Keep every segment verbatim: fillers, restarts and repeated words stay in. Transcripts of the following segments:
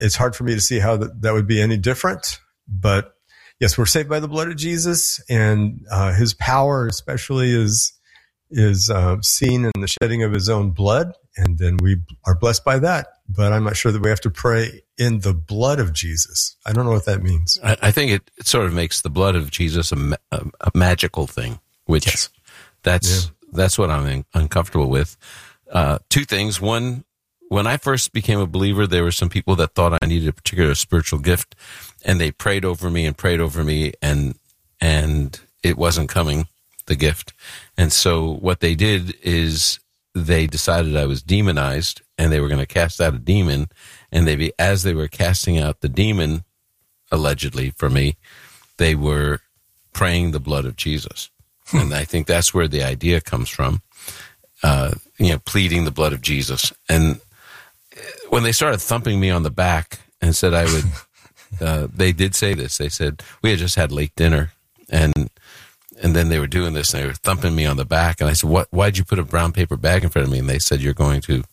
it's hard for me to see how that, that would be any different. But yes, we're saved by the blood of Jesus, and uh, his power especially is is uh, seen in the shedding of his own blood, and then we are blessed by that. But I'm not sure that we have to pray in the blood of Jesus. I don't know what that means. I, I think it, it sort of makes the blood of Jesus a, ma- a, a magical thing, which yes. that's yeah. that's what I'm in, uncomfortable with. Uh, two things. One, when I first became a believer, there were some people that thought I needed a particular spiritual gift, and they prayed over me and prayed over me, and and it wasn't coming, the gift. And so what they did is they decided I was demonized, and they were going to cast out a demon, and they be, as they were casting out the demon, allegedly for me, they were praying the blood of Jesus. Hmm. And I think that's where the idea comes from, uh, you know, pleading the blood of Jesus. And when they started thumping me on the back and said I would, uh, they did say this. They said, we had just had late dinner, and and then they were doing this, and they were thumping me on the back. And I said, "What? Why'd you put a brown paper bag in front of me?" And they said, "You're going to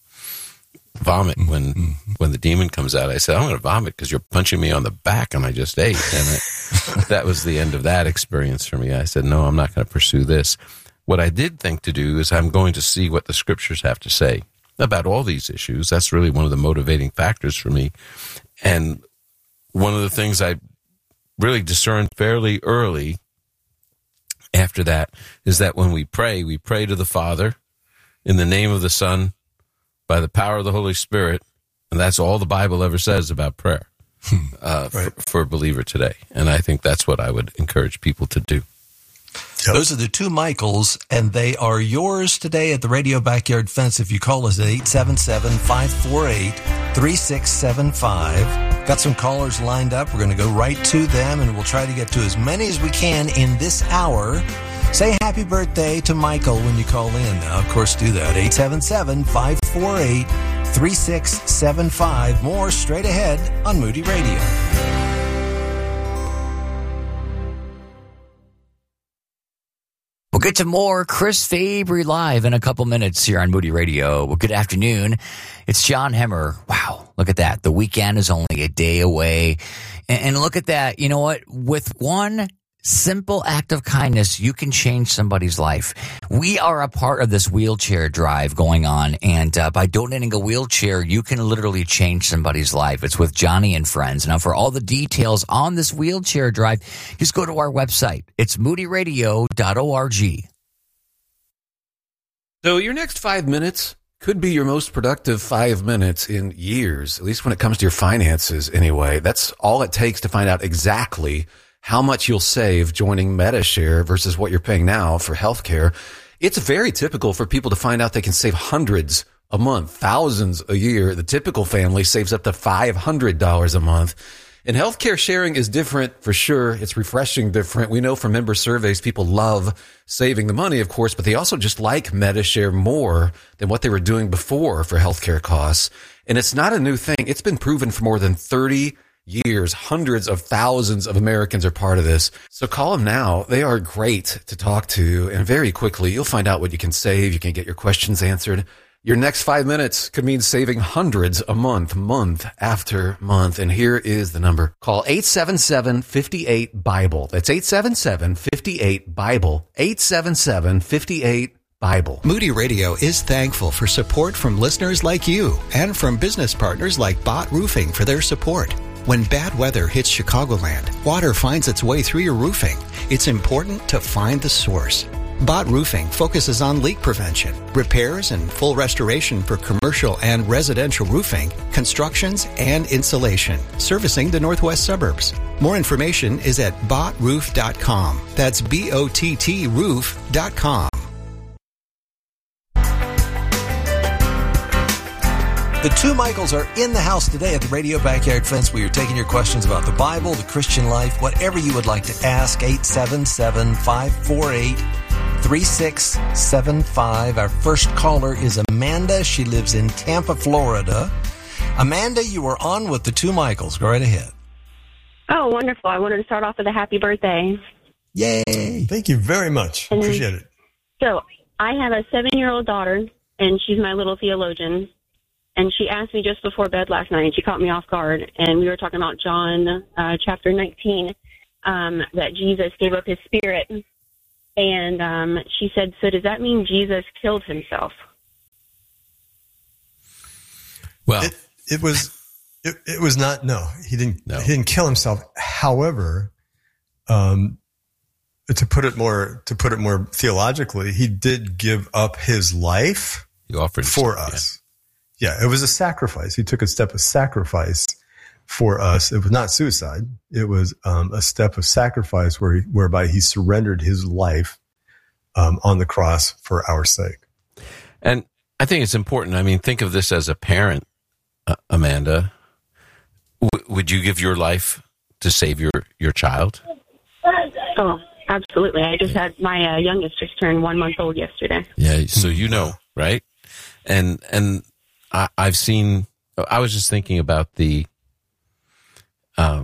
vomit when mm-hmm. when the demon comes out." I said, "I'm going to vomit because you're punching me on the back, and I just ate." And it, that was the end of that experience for me. I said, "No, I'm not going to pursue this." What I did think to do is I'm going to see what the scriptures have to say about all these issues. That's really one of the motivating factors for me. And one of the things I really discerned fairly early after that is that when we pray, we pray to the Father in the name of the Son by the power of the Holy Spirit, and that's all the Bible ever says about prayer uh, right. for, for a believer today. And I think that's what I would encourage people to do. Yep. Those are the two Michaels, and they are yours today at the Radio Backyard Fence. If you call us at eight seven seven, five four eight, three six seven five. Got some callers lined up. We're going to go right to them, and we'll try to get to as many as we can in this hour. Say happy birthday to Michael when you call in. Now, of course, do that. eight seven seven, five four eight, three six seven five. More straight ahead on Moody Radio. We'll get to more Chris Fabry live in a couple minutes here on Moody Radio. Well, good afternoon. It's John Hemmer. Wow, look at that. The weekend is only a day away. And, and look at that. You know what? With one simple act of kindness, you can change somebody's life. We are a part of this wheelchair drive going on, and uh, by donating a wheelchair, you can literally change somebody's life. It's with Johnny and Friends. Now, for all the details on this wheelchair drive, just go to our website. It's moody radio dot org. So your next five minutes could be your most productive five minutes in years, at least when it comes to your finances anyway. That's all it takes to find out exactly how much you'll save joining Medi-Share versus what you're paying now for healthcare. It's very typical for people to find out they can save hundreds a month, thousands a year. The typical family saves up to five hundred dollars a month. And healthcare sharing is different for sure. It's refreshing different. We know from member surveys, people love saving the money, of course, but they also just like Medi-Share more than what they were doing before for healthcare costs. And it's not a new thing. It's been proven for more than thirty years. Hundreds of thousands of Americans are part of this. So call them now. They are great to talk to. And very quickly, you'll find out what you can save. You can get your questions answered. Your next five minutes could mean saving hundreds a month, month after month. And here is the number. Call eight seven seven, five eight, BIBLE. That's eight seven seven, five eight, BIBLE. eight seven seven, five eight, BIBLE. Moody Radio is thankful for support from listeners like you and from business partners like Bott Roofing for their support. When bad weather hits Chicagoland, water finds its way through your roofing. It's important to find the source. Bott Roofing focuses on leak prevention, repairs, and full restoration for commercial and residential roofing, constructions, and insulation, servicing the northwest suburbs. More information is at bott roof dot com. That's B O T T roof dot com. The two Michaels are in the house today at the Radio Backyard Fence. We are taking your questions about the Bible, the Christian life, whatever you would like to ask. eight seven seven, five four eight, three six seven five. Our first caller is Amanda. She lives in Tampa, Florida. Amanda, you are on with the two Michaels. Go right ahead. Oh, wonderful. I wanted to start off with a happy birthday. Yay. Thank you very much. And appreciate it. So I have a seven-year-old daughter, and she's my little theologian. and she asked me just before bed last night, and she caught me off guard, and we were talking about John uh, chapter nineteen, um, that Jesus gave up his spirit. And um, she said, so does that mean Jesus killed himself? Well, it, it was it, it was not. No, he didn't. No. He didn't kill himself. However, um, to put it more to put it more theologically, he did give up his life he offered for himself, us. Yeah. yeah, it was a sacrifice. He took a step of sacrifice for us. It was not suicide. It was um, a step of sacrifice where he, whereby he surrendered his life um, on the cross for our sake. And I think it's important. I mean, think of this as a parent, uh, Amanda. W- would you give your life to save your, your child? Oh, absolutely. I just had my uh, youngest just turned one month old yesterday. Yeah, so you know, right? And and I, I've seen. I was just thinking about the. Uh,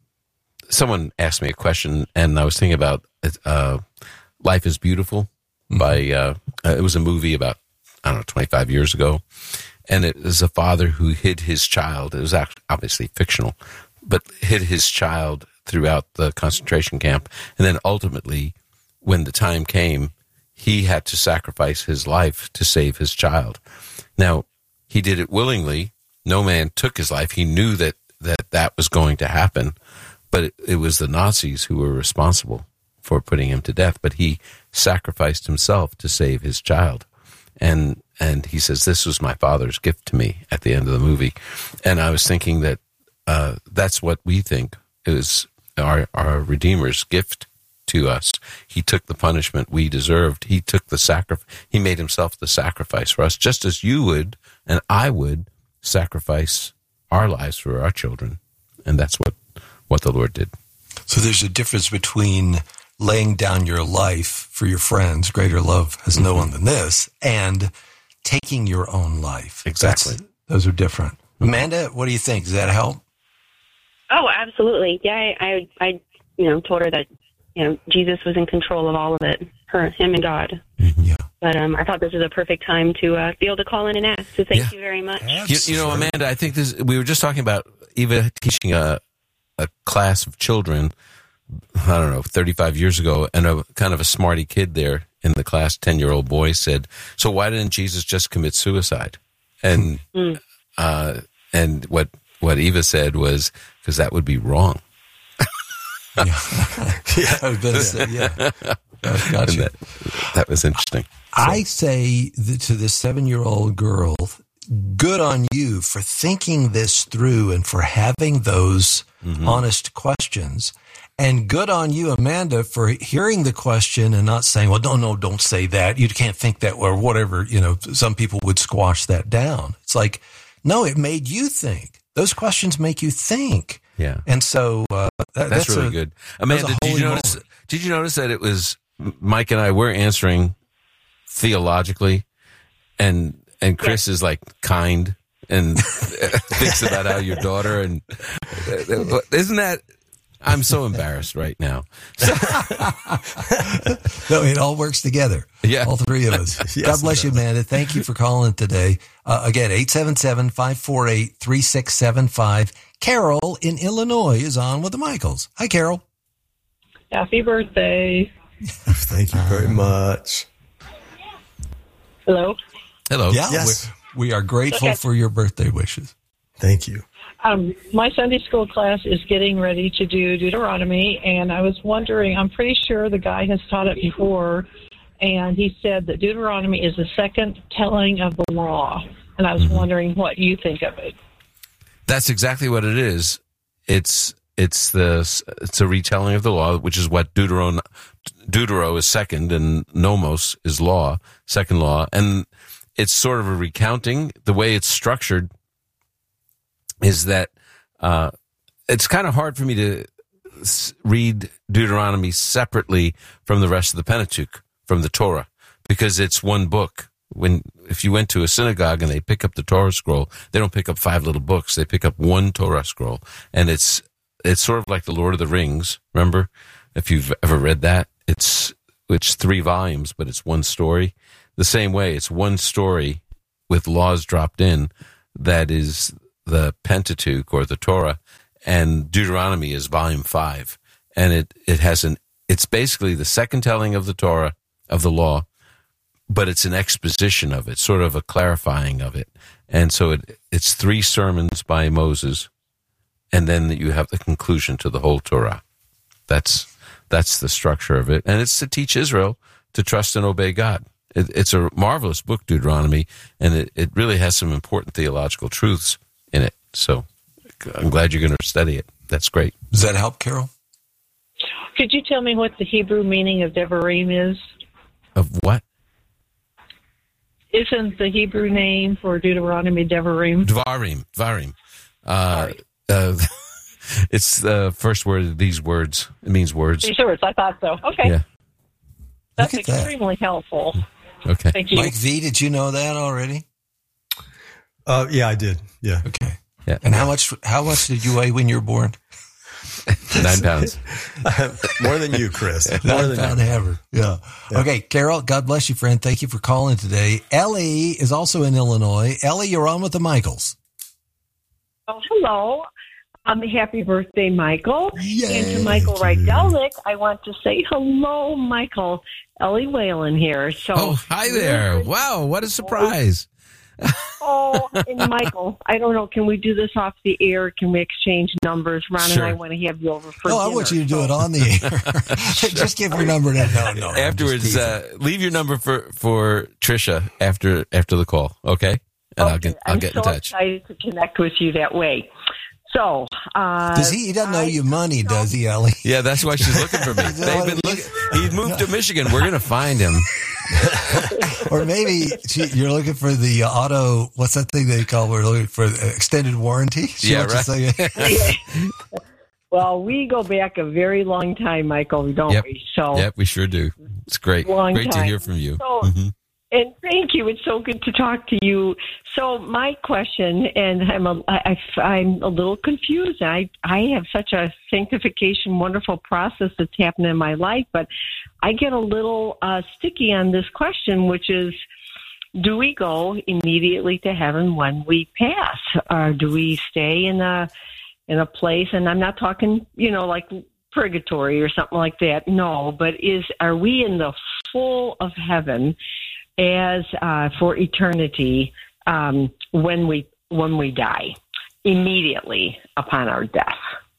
someone asked me a question, and I was thinking about uh, "Life Is Beautiful" mm-hmm. by. Uh, it was a movie about I don't know twenty-five years ago, and it was a father who hid his child. It was actually obviously fictional, but hid his child throughout the concentration camp, and then ultimately, when the time came, he had to sacrifice his life to save his child. Now, he did it willingly. No man took his life. He knew that that, that was going to happen, but it, it was the Nazis who were responsible for putting him to death. But he sacrificed himself to save his child. And and he says, this was my father's gift to me at the end of the movie. And I was thinking that uh, that's what we think is our, our Redeemer's gift to us. He took the punishment we deserved. He took the sacrifice. He made himself the sacrifice for us, just as you would and I would sacrifice our lives for our children. And that's what, what the Lord did. So there's a difference between laying down your life for your friends, greater love has no one than this, and taking your own life. Exactly. That's, those are different. Amanda, what do you think? Does that help? Oh, absolutely. Yeah, I, I, I you know, told her that, you know, Jesus was in control of all of it, her, him and God. Yeah. But um, I thought this was a perfect time to uh, be able to call in and ask. So thank Yeah. you very much. You, you know, Amanda, I think this, we were just talking about Eva teaching a, a class of children, I don't know, thirty-five years ago, and a kind of a smarty kid there in the class, ten-year-old boy, said, so why didn't Jesus just commit suicide? And Mm. uh, and what, what Eva said was, because that would be wrong. Yeah. yeah. I was gonna say, yeah. Gotcha. That, that was interesting. So. I say th- to this seven-year-old girl, good on you for thinking this through and for having those mm-hmm. honest questions. And good on you, Amanda, for hearing the question and not saying, well, no, no, don't say that. You can't think that, or whatever. You know, some people would squash that down. It's like, no, it made you think. Those questions make you think. Yeah. And so uh, that, that's, that's really a, good. Amanda, did you notice, moment. did you notice that it was Mike and I were answering theologically, and and Chris yeah. is like kind and thinks about how your daughter, and uh, isn't that, I'm so embarrassed right now. No, it all works together. Yeah. All three of us. Yes, God bless you, Amanda. Thank you for calling today. Uh, again, eight seven seven, five four eight, three six seven five. Carol in Illinois is on with the Michaels. Hi, Carol. Happy birthday. Thank you very much. Hello. Hello. Yeah, yes. we, we are grateful okay. for your birthday wishes. Thank you. Um, my Sunday school class is getting ready to do Deuteronomy, and I was wondering, I'm pretty sure the guy has taught it before, and he said that Deuteronomy is the second telling of the law, and I was mm-hmm. wondering what you think of it. That's exactly what it is. It's it's the it's a retelling of the law, which is what Deuteron Deutero is second, and Nomos is law, second law, and it's sort of a recounting. The way it's structured is that uh, it's kind of hard for me to s- read Deuteronomy separately from the rest of the Pentateuch, from the Torah, because it's one book. When if you went to a synagogue and they pick up the Torah scroll, they don't pick up five little books. They pick up one Torah scroll, and it's it's sort of like the Lord of the Rings. Remember, if you've ever read that, it's it's three volumes, but it's one story. The same way, it's one story with laws dropped in. that is the Pentateuch or the Torah, and Deuteronomy is volume five. And it, it has an, it's basically the second telling of the Torah, of the law, but it's an exposition of it, sort of a clarifying of it. And so it, it's three sermons by Moses, and then you have the conclusion to the whole Torah. That's, that's the structure of it. And it's to teach Israel to trust and obey God. It, it's a marvelous book, Deuteronomy, and it, it really has some important theological truths in it. So I'm glad you're going to study it. That's great. Does that help, Carol? Could you tell me what the Hebrew meaning of Devarim is? Of what? Isn't the Hebrew name for Deuteronomy Devarim? Dvarim. Dvarim. Uh, uh, it's the first word of these words. It means words. These words. I thought so. Okay. Yeah. That's Look at that. extremely helpful. Okay. Thank you. Mike V, did you know that already? Uh, yeah, I did. Yeah. Okay. Yeah. And how much how much did you weigh when you were born? Nine pounds. More than you, Chris. More Nine than pound you. hammer. Yeah. yeah. Okay, Carol, God bless you, friend. Thank you for calling today. Ellie is also in Illinois. Ellie, you're on with the Michaels. Oh, hello. Um, happy birthday, Michael. Yay. And to Michael Rydelic, I want to say hello, Michael. Ellie Whalen here. So, Oh, hi there. Wow, what a surprise. Oh, and Michael, I don't know, can we do this off the air? Can we exchange numbers? Ron Sure. and I want to have you over for No, dinner. I want you to do it on the air. Just give your number. To, no, no. I'm Afterwards, just uh, leave your number for, for Trisha after after the call, okay? And Okay, I'll get I'll I'm get so in touch. excited to connect with you that way. So, uh, Does he? He doesn't know I- you money, does he, Ellie? Yeah, that's why she's looking for me. Is that They've what been it looking. is? He moved to Michigan. We're gonna find him. Or maybe she, you're looking for the auto. What's that thing they call? We're looking for extended warranty. She Yeah, wants to right. say- Well, we go back a very long time, Michael, don't Yep. we? So, Yep, we sure do. It's great. Long Great to time. hear from you. So, Mhm. And thank you. It's so good to talk to you. So my question, and I'm a, I, I'm a little confused. I I have such a sanctification, wonderful process that's happened in my life, but I get a little uh, sticky on this question, which is, do we go immediately to heaven when we pass, or do we stay in a in a place? And I'm not talking, you know, like purgatory or something like that. No, but is are we in the full of heaven as uh, for eternity um, when we when we die, immediately upon our death?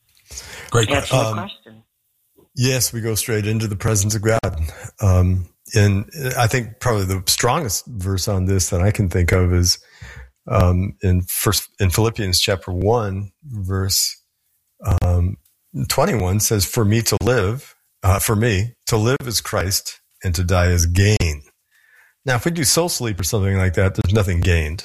Great That's question. my Um, question. Yes, we go straight into the presence of God. Um, and I think probably the strongest verse on this that I can think of is um, in first in Philippians chapter one, verse um, twenty-one says, "For me to live, uh, for me to live is Christ, and to die is gain." Now, if we do soul sleep or something like that, there's nothing gained.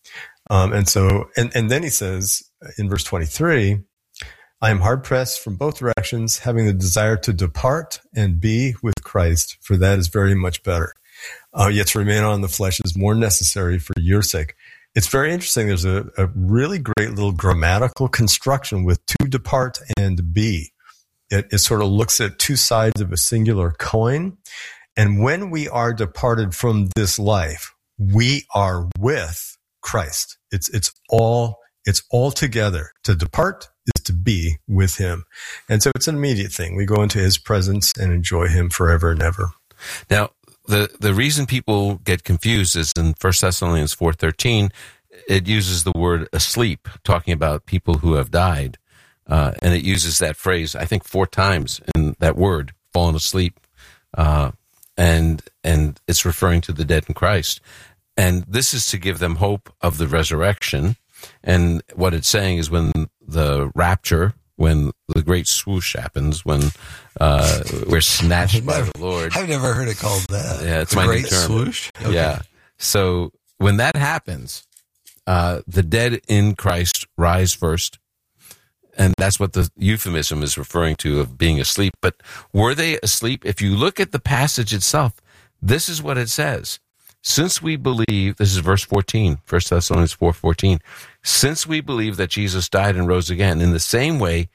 Um, and so, and, and then he says in verse twenty-three, "I am hard pressed from both directions, having the desire to depart and be with Christ, for that is very much better. Uh, yet to remain on the flesh is more necessary for your sake." It's very interesting. There's a, a really great little grammatical construction with to depart and be. It, it sort of looks at two sides of a singular coin. And when we are departed from this life, we are with Christ. It's, it's all, it's all together. To depart is to be with him. And so it's an immediate thing. We go into his presence and enjoy him forever and ever. Now, the the reason people get confused is in First Thessalonians four thirteen, it uses the word asleep, talking about people who have died, uh, and it uses that phrase I think four times in that word, fallen asleep, uh, and and it's referring to the dead in Christ, and this is to give them hope of the resurrection. And what it's saying is when the rapture, when the great swoosh happens, when uh, we're snatched by never, the Lord. I've never heard it called that. Yeah, it's The my new great term. swoosh. Okay. Yeah. So when that happens, uh, the dead in Christ rise first. And that's what the euphemism is referring to of being asleep. But were they asleep? If you look at the passage itself, this is what it says. Since we believe, this is verse fourteen, First Thessalonians four fourteen, since we believe that Jesus died and rose again, in the same way,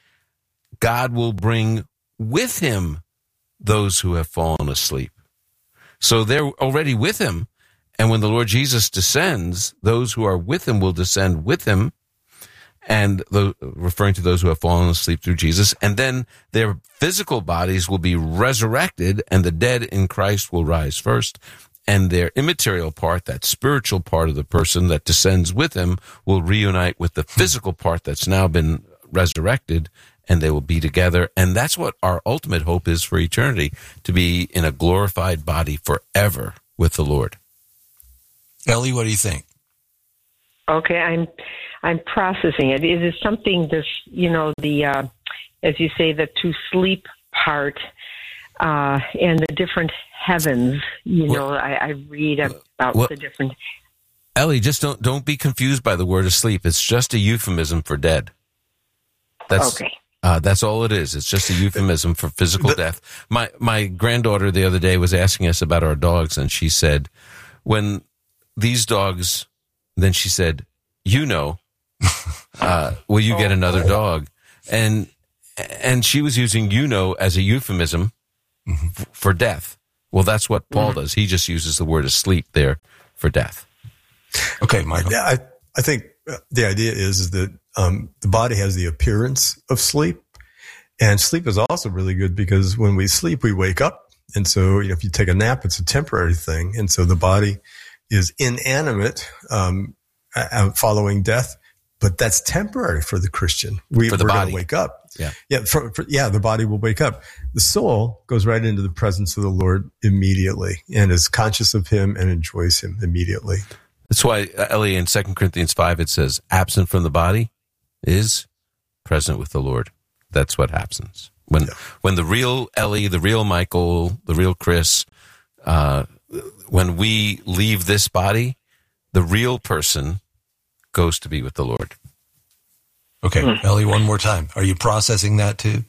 God will bring with him those who have fallen asleep. So they're already with him, And when the Lord Jesus descends, those who are with him will descend with him, and the, referring to those who have fallen asleep through Jesus, and then their physical bodies will be resurrected, and the dead in Christ will rise first, and their immaterial part, that spiritual part of the person that descends with him, will reunite with the physical part that's now been resurrected, and they will be together. And that's what our ultimate hope is for eternity, to be in a glorified body forever with the Lord. Ellie, what do you think? Okay, I'm I'm processing it. Is it something this, you know, the uh, as you say, the to sleep part uh, and the different heavens? You well, know, I, I read about well, the different. Ellie, just don't don't be confused by the word asleep. It's just a euphemism for dead. That's okay. Uh, that's all it is. It's just a euphemism for physical death. My my granddaughter the other day was asking us about our dogs, and she said, when these dogs, then she said, you know, uh, will you get another dog? And and she was using you know as a euphemism mm-hmm. f- for death. Well, that's what Paul mm-hmm. does. He just uses the word asleep there for death. Okay, Michael. Yeah, I, I think the idea is, is that um, the body has the appearance of sleep. And sleep is also really good because when we sleep, we wake up. And so you know, if you take a nap, it's a temporary thing. And so the body is inanimate um, uh, following death. But that's temporary for the Christian. We, for the we're body. going to wake up. Yeah, yeah, for, for, yeah. The body will wake up. The soul goes right into the presence of the Lord immediately and is conscious of him and enjoys him immediately. That's why, Ellie, in Second Corinthians five, it says, absent from the body is present with the Lord. That's what happens. When yeah. when the real Ellie, the real Michael, the real Chris, uh, when we leave this body, the real person goes to be with the Lord. Okay, mm. Ellie, one more time. Are you processing that too?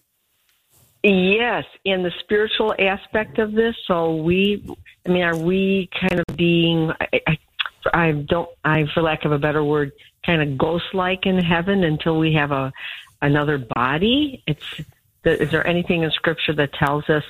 Yes, in the spiritual aspect of this. So we, I mean, are we kind of being, I, I, I don't, I, for lack of a better word, kind of ghost-like in heaven until we have a another body? It's, is there anything in Scripture that tells us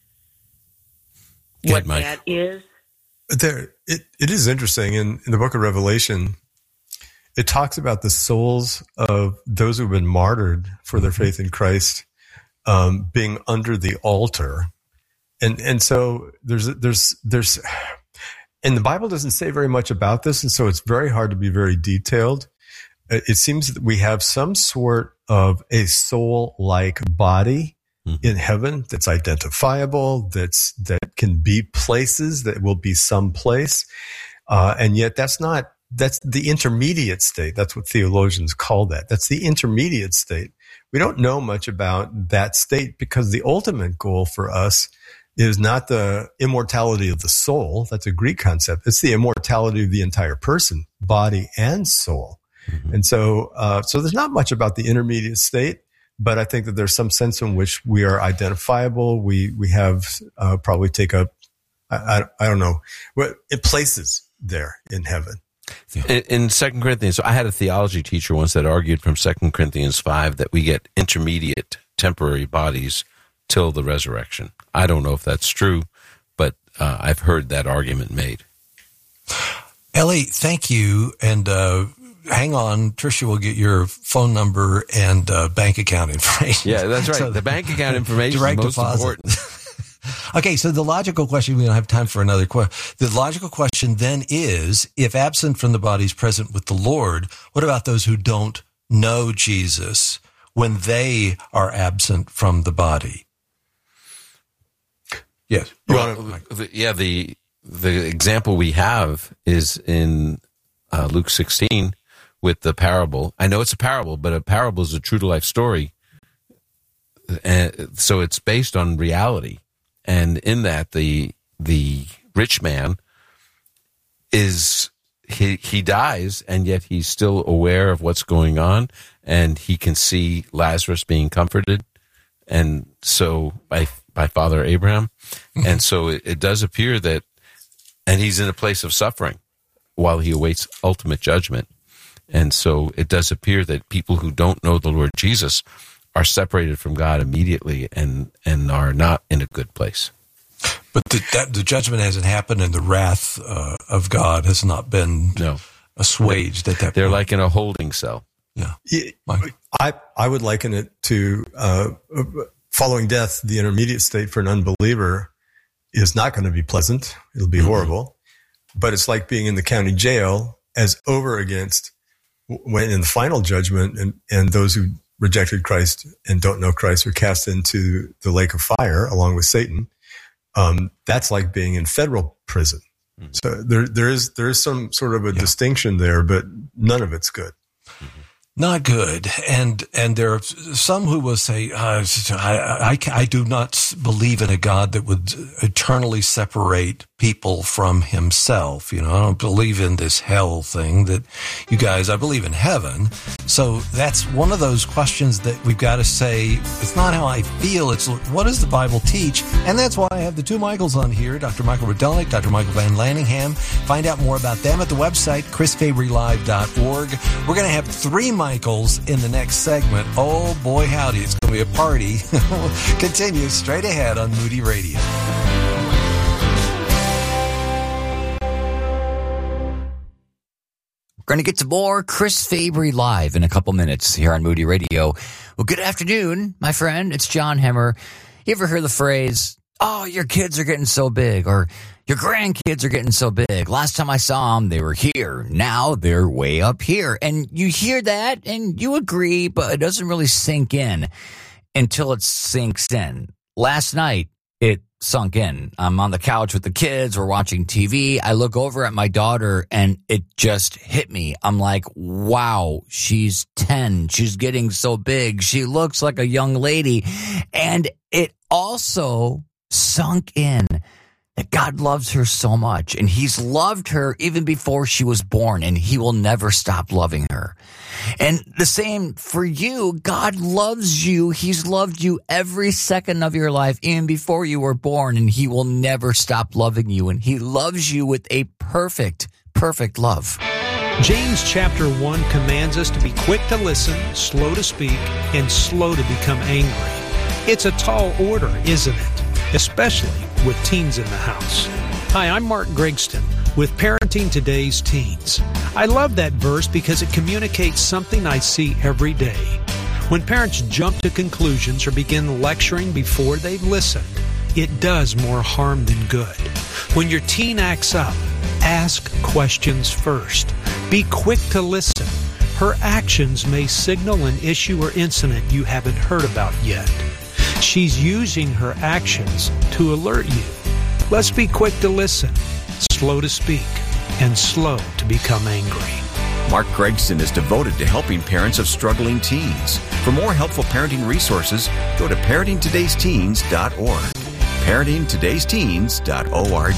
Good, what Mike. that is? There, it, it is interesting. In, in the book of Revelation, it talks about the souls of those who have been martyred for their faith in Christ um, being under the altar. And and so there's there's there's and the Bible doesn't say very much about this, and so it's very hard to be very detailed. It seems that we have some sort of a soul-like body mm-hmm. in heaven that's identifiable, that's that can be places, that will be someplace, uh, and yet that's not. That's the intermediate state. That's what theologians call that. That's the intermediate state. We don't know much about that state because the ultimate goal for us is not the immortality of the soul. That's a Greek concept. It's the immortality of the entire person, body and soul. Mm-hmm. And so, uh, so there's not much about the intermediate state, but I think that there's some sense in which we are identifiable. We, we have, uh, probably take up, I, I, I don't know, what it places there in heaven. In, in Second Corinthians, so I had a theology teacher once that argued from Second Corinthians five that we get intermediate temporary bodies till the resurrection. I don't know if that's true, but uh, I've heard that argument made. Ellie, thank you, and uh, hang on. Tricia will get your phone number and uh, bank account information. Yeah, that's right. So the bank account information is most deposit. important. Okay, so the logical question, we don't have time for another question. The logical question then is, if absent from the body is present with the Lord, what about those who don't know Jesus when they are absent from the body? Yes. Well, the, yeah, the the example we have is in uh, Luke sixteen with the parable. I know it's a parable, but a parable is a true-to-life story, and so it's based on reality. And in that, the the rich man is he he dies, and yet he's still aware of what's going on, and he can see Lazarus being comforted, and so by by Father Abraham, mm-hmm. and so it, it does appear that, and he's in a place of suffering while he awaits ultimate judgment, and so it does appear that people who don't know the Lord Jesus are separated from God immediately and, and are not in a good place. But the, that, the judgment hasn't happened, and the wrath uh, of God has not been no. assuaged at that They're point. like in a holding cell. Yeah. I, I would liken it to uh, following death. The intermediate state for an unbeliever is not going to be pleasant. It'll be mm-hmm. horrible. But it's like being in the county jail as over against when in the final judgment and, and those who rejected Christ and don't know Christ are cast into the lake of fire along with Satan. Um, that's like being in federal prison. Mm-hmm. So there, there is, there is some sort of a yeah. distinction there, but none of it's good. Mm-hmm. Not good. And, and there are some who will say, uh, I, I, I do not believe in a God that would eternally separate people from himself. You know, I don't believe in this hell thing that you guys, I believe in heaven. So that's one of those questions that we've got to say, it's not how I feel. It's what does the Bible teach? And that's why I have the two Michaels on here, Doctor Michael Rydelnik, Doctor Michael Van Lanningham. Find out more about them at the website, chris fabry live dot org. We're going to have three Michaels in the next segment. Oh boy, howdy, it's going to be a party. Continue straight ahead on Moody Radio. We're going to get to more Chris Fabry Live in a couple minutes here on Moody Radio. Well, good afternoon, my friend. It's John Hemmer. You ever hear the phrase, oh, your kids are getting so big, or your grandkids are getting so big. Last time I saw them, they were here. Now they're way up here. And you hear that and you agree, but it doesn't really sink in until it sinks in. Last night, it sunk in. I'm on the couch with the kids. We're watching T V. I look over at my daughter and it just hit me. I'm like, wow, she's ten. She's getting so big. She looks like a young lady. And it also sunk in that God loves her so much, and he's loved her even before she was born, and he will never stop loving her. And the same for you. God loves you. He's loved you every second of your life, even before you were born, and he will never stop loving you. And he loves you with a perfect, perfect love. James chapter one commands us to be quick to listen, slow to speak, and slow to become angry. It's a tall order, isn't it? Especially with teens in the house. Hi, I'm Mark Gregston with Parenting Today's Teens. I love that verse because it communicates something I see every day. When parents jump to conclusions or begin lecturing before they've listened, it does more harm than good. When your teen acts up, ask questions first. Be quick to listen. Her actions may signal an issue or incident you haven't heard about yet. She's using her actions to alert you. Let's be quick to listen, slow to speak, and slow to become angry. Mark Gregston is devoted to helping parents of struggling teens. For more helpful parenting resources, go to parenting todays teens dot org. parenting todays teens dot org.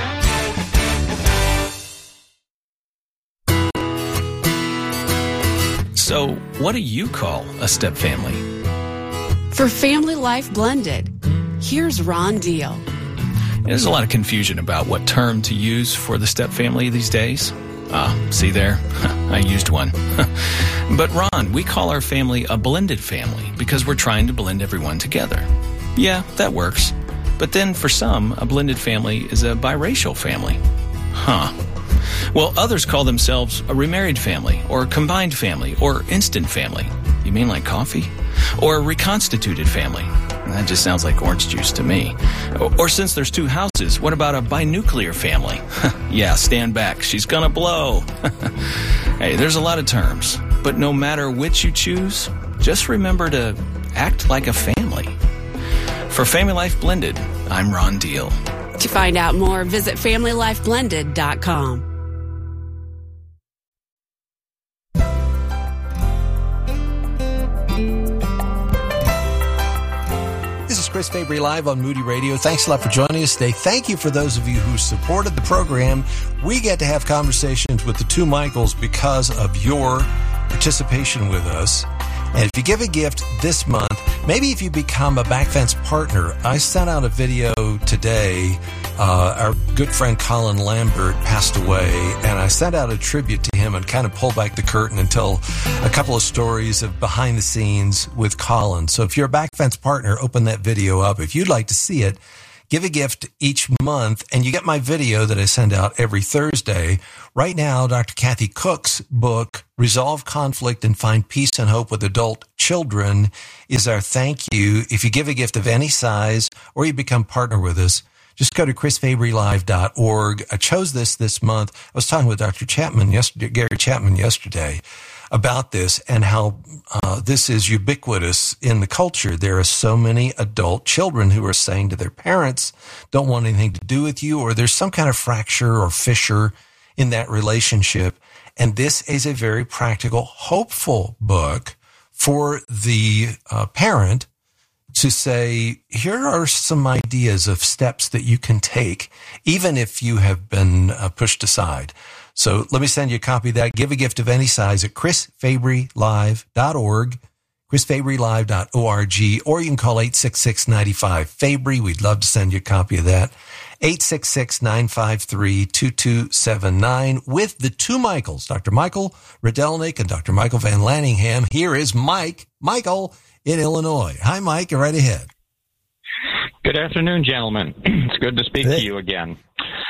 So, what do you call a step family? For Family Life Blended, here's Ron Deal. There's a lot of confusion about what term to use for the step family these days. Ah, see there? I used one. But Ron, we call our family a blended family because we're trying to blend everyone together. Yeah, that works. But then for some, a blended family is a biracial family. Huh. Well, others call themselves a remarried family or a combined family or instant family. You mean like coffee? Or a reconstituted family. That just sounds like orange juice to me. Or, or since there's two houses, what about a binuclear family? Yeah, stand back. She's gonna blow. Hey, there's a lot of terms. But no matter which you choose, just remember to act like a family. For Family Life Blended, I'm Ron Deal. To find out more, visit family life blended dot com. This is Chris Fabry Live on Moody Radio. Thanks a lot for joining us today. Thank you for those of you who supported the program. We get to have conversations with the two Michaels because of your participation with us. And if you give a gift this month, maybe if you become a Backfence partner, I sent out a video today. Uh, our good friend Colin Lambert passed away, and I sent out a tribute to him and kind of pulled back the curtain and tell a couple of stories of behind the scenes with Colin. So if you're a Backfence partner, open that video up. If you'd like to see it, Give a gift each month, and you get my video that I send out every Thursday. Right now, Doctor Kathy Cook's book, Resolve Conflict and Find Peace and Hope with Adult Children, is our thank you. If you give a gift of any size or you become partner with us, just go to chris fabry live dot org. I chose this this month. I was talking with Doctor Chapman yesterday, Gary Chapman yesterday, about this and how uh, this is ubiquitous in the culture. There are so many adult children who are saying to their parents, don't want anything to do with you, or there's some kind of fracture or fissure in that relationship. And this is a very practical, hopeful book for the uh, parent to say, here are some ideas of steps that you can take, even if you have been uh, pushed aside. So let me send you a copy of that. Give a gift of any size at chris fabry live dot org, chris fabry live dot org, or you can call eight six six, nine five, Fabry. We'd love to send you a copy of that. eight six six, nine five three, two two seven nine with the two Michaels, Doctor Michael Rydelnik and Doctor Michael Van Lanningham. Here is Mike, Michael in Illinois. Hi, Mike. You're right ahead. Good afternoon, gentlemen. It's good to speak hey. to you again.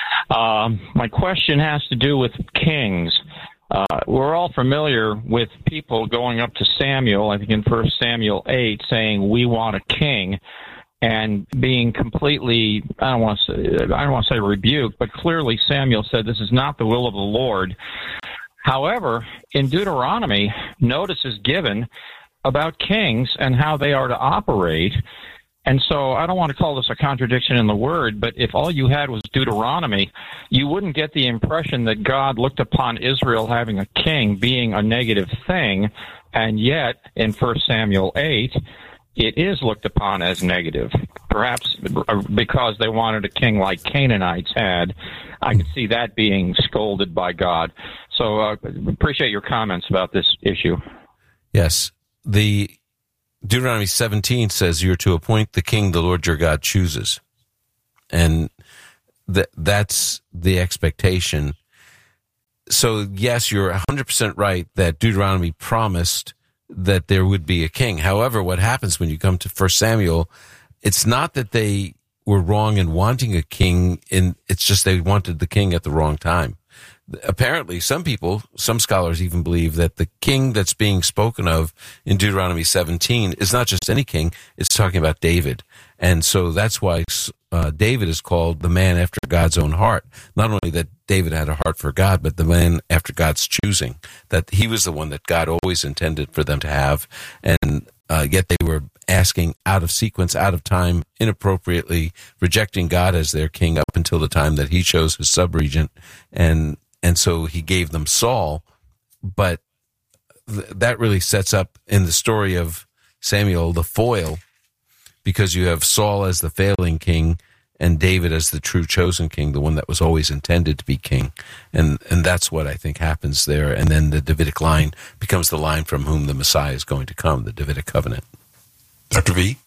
Um, my question has to do with kings. Uh, we're all familiar with people going up to Samuel, I think in First Samuel eight, saying, we want a king, and being completely, I don't want to say, I don't want to say rebuked, but clearly Samuel said, this is not the will of the Lord. However, in Deuteronomy, notice is given about kings and how they are to operate. And so I don't want to call this a contradiction in the word, but if all you had was Deuteronomy, you wouldn't get the impression that God looked upon Israel having a king being a negative thing, and yet in First Samuel eight, it is looked upon as negative, perhaps because they wanted a king like Canaanites had. I could see that being scolded by God. So uh, appreciate your comments about this issue. Yes. The Deuteronomy seventeen says you're to appoint the king the Lord your God chooses. And th- that's the expectation. So, yes, you're one hundred percent right that Deuteronomy promised that there would be a king. However, what happens when you come to First Samuel, it's not that they were wrong in wanting a king, in, it's just they wanted the king at the wrong time. Apparently, some people, some scholars even believe that the king that's being spoken of in Deuteronomy seventeen is not just any king, it's talking about David. And so that's why uh, David is called the man after God's own heart. Not only that David had a heart for God, but the man after God's choosing, that he was the one that God always intended for them to have. And uh, yet they were asking out of sequence, out of time, inappropriately, rejecting God as their king up until the time that he chose his subregent. And And so he gave them Saul, but th- that really sets up in the story of Samuel the foil, because you have Saul as the failing king and David as the true chosen king, the one that was always intended to be king. And and that's what I think happens there. And then the Davidic line becomes the line from whom the Messiah is going to come, the Davidic covenant. Doctor V?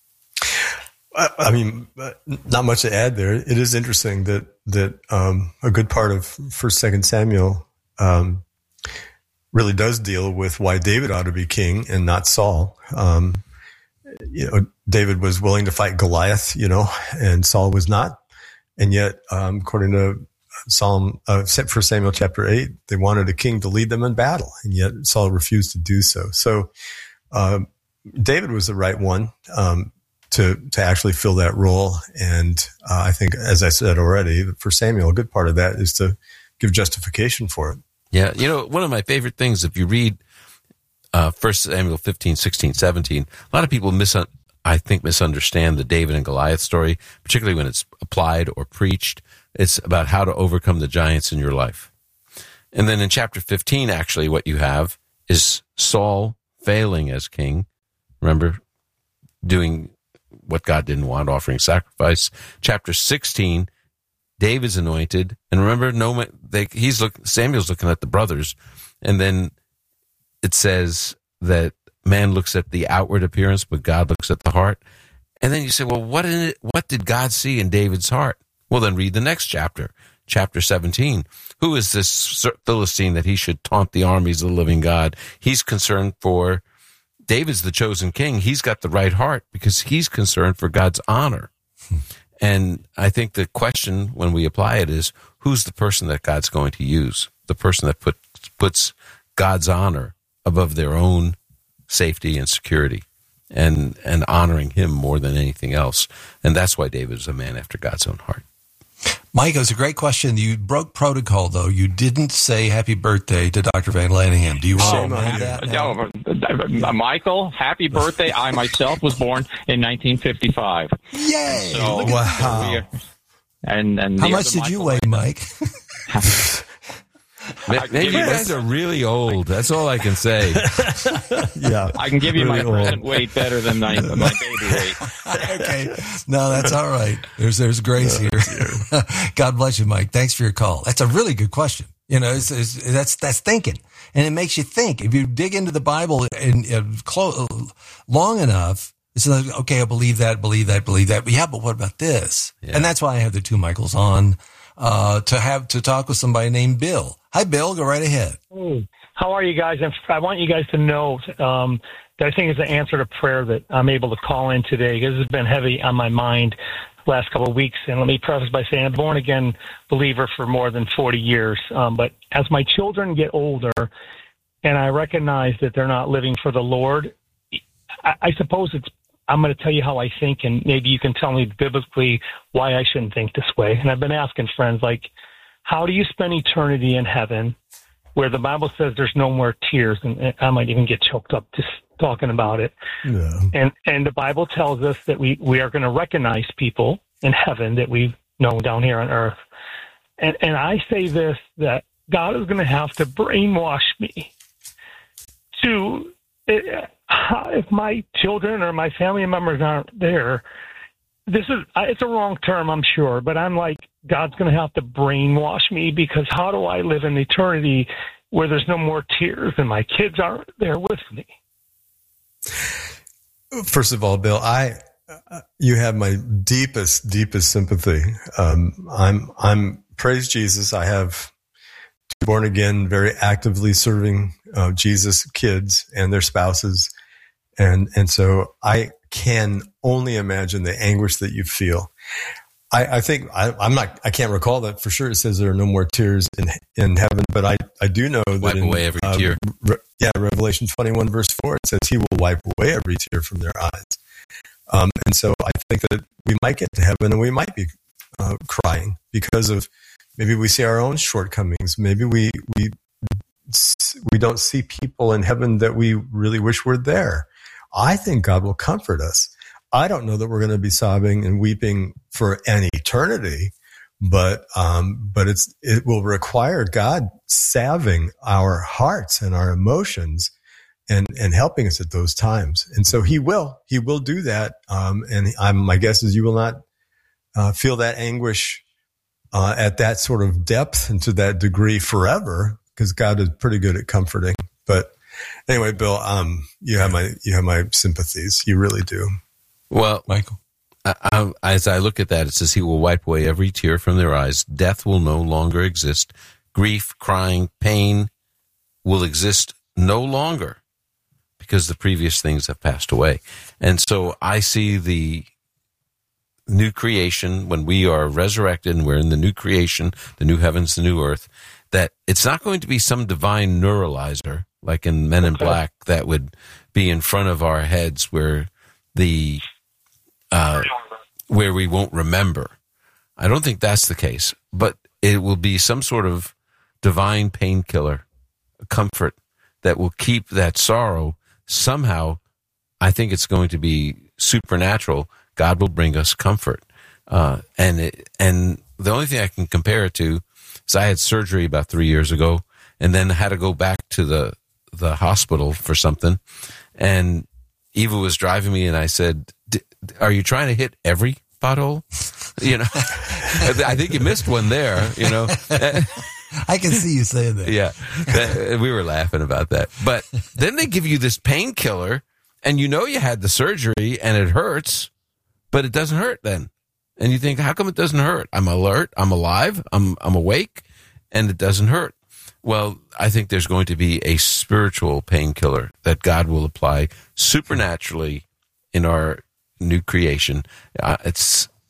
I mean, not much to add there. It is interesting that that um, a good part of First, Second Samuel um, really does deal with why David ought to be king and not Saul. Um, you know, David was willing to fight Goliath, you know, and Saul was not. And yet, um, according to Psalm, uh, First Samuel chapter eight, they wanted a king to lead them in battle, and yet Saul refused to do so. So uh, David was the right one. Um, to to actually fill that role. And uh, I think, as I said already, for Samuel, a good part of that is to give justification for it. Yeah, you know, one of my favorite things, if you read uh, First Samuel fifteen, sixteen, seventeen, a lot of people, mis- I think, misunderstand the David and Goliath story, particularly when it's applied or preached. It's about how to overcome the giants in your life. And then in chapter fifteen, actually, what you have is Saul failing as king. Remember, doing what God didn't want, offering sacrifice. Chapter sixteen, David's anointed, and remember, no, they, he's look, Samuel's looking at the brothers, and then it says that man looks at the outward appearance, but God looks at the heart. And then you say, well, what in it, what did God see in David's heart? Well, then read the next chapter, chapter seventeen. Who is this Philistine that he should taunt the armies of the living God? He's concerned for David's the chosen king. He's got the right heart because he's concerned for God's honor. And I think the question when we apply it is, who's the person that God's going to use? The person that put, puts God's honor above their own safety and security, and, and honoring him more than anything else. And that's why David is a man after God's own heart. Mike, it was a great question. You broke protocol, though. You didn't say happy birthday to Doctor Van Lanningham. Do you want to amend that now? No, Michael, happy birthday. I myself was born in nineteen fifty-five. Yay! So, wow. We, and, and How much did Michael you weigh, Mike? Maybe you guys are really old. That's all I can say. Yeah, I can give you really my present weight better than my, my baby weight. Okay, no, that's all right. There's there's grace here. God bless you, Mike. Thanks for your call. That's a really good question. You know, it's, it's, that's that's thinking, and it makes you think. If you dig into the Bible and uh, clo- long enough, it's like, okay, I believe that, believe that, believe that. But yeah, but what about this? Yeah. And that's why I have the two Michaels on. Uh, to have to talk with somebody named Bill. Hi, Bill. Go right ahead. Hey, how are you guys? And I want you guys to know um, that I think it's an answer to prayer that I'm able to call in today, because it's been heavy on my mind the last couple of weeks. And let me preface by saying I'm a born again believer for more than forty years. Um, but as my children get older, and I recognize that they're not living for the Lord, I, I suppose it's I'm going to tell you how I think, and maybe you can tell me biblically why I shouldn't think this way. And I've been asking friends, like, how do you spend eternity in heaven where the Bible says there's no more tears? And I might even get choked up just talking about it. Yeah. And and the Bible tells us that we, we are going to recognize people in heaven that we know down here on earth. And, and I say this, that God is going to have to brainwash me to... It, if my children or my family members aren't there, this is, it's a wrong term, I'm sure, but I'm like, God's going to have to brainwash me, because how do I live in eternity where there's no more tears and my kids aren't there with me? First of all, Bill, I, you have my deepest, deepest sympathy. Um, I'm, I'm, praise Jesus. I have two born again, very actively serving uh, Jesus kids and their spouses. And, and so I can only imagine the anguish that you feel. I, I think I, I'm not, I can't recall that for sure. It says there are no more tears in, in heaven, but I, I do know that wipe in, away every uh, tear. Re, yeah. Revelation twenty-one verse four, it says he will wipe away every tear from their eyes. Um, and so I think that we might get to heaven and we might be uh, crying because of, maybe we see our own shortcomings. Maybe we, we, we don't see people in heaven that we really wish were there. I think God will comfort us. I don't know that we're going to be sobbing and weeping for an eternity, but, um, but it's, it will require God salving our hearts and our emotions and, and helping us at those times. And so he will, he will do that. Um, and I'm, my guess is you will not, uh, feel that anguish, uh, at that sort of depth and to that degree forever, because God is pretty good at comforting. But anyway, Bill, um, you have my, you have my sympathies. You really do. Well, Michael, I, I, as I look at that, it says he will wipe away every tear from their eyes. Death will no longer exist. Grief, crying, pain will exist no longer because the previous things have passed away. And so I see the new creation when we are resurrected and we're in the new creation, the new heavens, the new earth, that it's not going to be some divine neuralizer like in Men in Black that would be in front of our heads where the uh, where we won't remember. I don't think that's the case, but it will be some sort of divine painkiller, comfort that will keep that sorrow somehow. I think it's going to be supernatural. God will bring us comfort. Uh, and it, and the only thing I can compare it to is I had surgery about three years ago and then had to go back to the, the hospital for something. And Eva was driving me and I said, are you trying to hit every pothole? You know, I think you missed one there, you know. I can see you saying that. Yeah. That, we were laughing about that. But then they give you this painkiller and you know you had the surgery and it hurts, but it doesn't hurt then. And you think, how come it doesn't hurt? I'm alert, I'm alive, I'm I'm awake, and it doesn't hurt. Well, I think there's going to be a spiritual painkiller that God will apply supernaturally in our new creation. Uh, it's